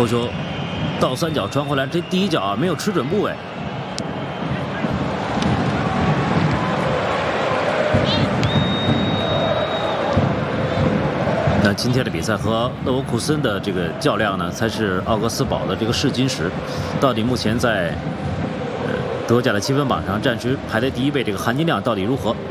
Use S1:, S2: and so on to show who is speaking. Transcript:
S1: 头球倒三角传回来，这第一脚啊没有吃准部位。那今天的比赛和勒沃库森的这个较量呢，才是奥格斯堡的这个试金石。到底目前在德甲的积分榜上暂时排在第1位，这个含金量到底如何？